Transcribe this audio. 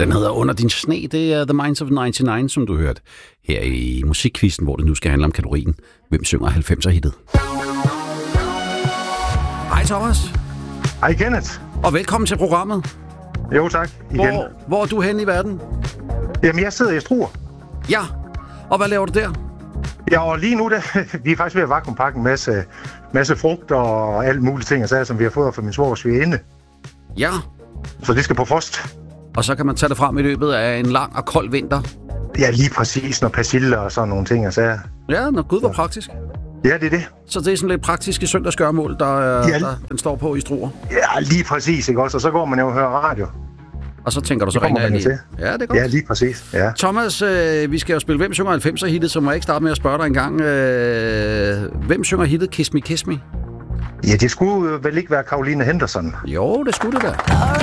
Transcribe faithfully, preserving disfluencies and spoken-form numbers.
Den hedder Under din sne. Det er The Minds of nioghalvfems, som du hørte her i Musikkvisten, hvor det nu skal handle om kategorien Hvem synger halvfemser-hittet? Hej Thomas. Hej Kenneth. Og velkommen til programmet. Jo tak, igen. Hvor, hvor er du henne i verden? Jamen, jeg sidder i Struer. Ja, og hvad laver du der? Ja, og lige nu, der, vi er faktisk ved at vakuumpakke en masse, masse frugt og alt muligt ting, så, som vi har fået fra min svogers svigerinde. Ja. Så det skal på frost. Og så kan man tage det frem i løbet af en lang og kold vinter. Ja, lige præcis, når persille og sådan nogle ting, så. Ja, når Gud var praktisk. Ja, det er det. Så det er sådan lidt praktiske søndagsgørmål, der, ja. der den står på i Struer. Ja, lige præcis, ikke også? Og så går man jo og hører radio. Og så tænker du, så ringer jeg lige. Ja, det er godt. Ja, lige præcis, ja. Thomas, øh, vi skal jo spille Hvem synger halvfemser-hittet, så må jeg ikke starte med at spørge dig en gang. Øh, hvem synger hittet Kiss Me, Kiss Me? Ja, det skulle vel ikke være Caroline Henderson. Jo, det skulle det da.